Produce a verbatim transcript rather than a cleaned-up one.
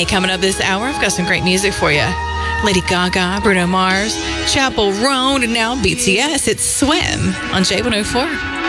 Hey, coming up this hour, I've got some great music for you. Lady Gaga, Bruno Mars, Chapel Roan, and now B T S. It's Swim on J one oh four.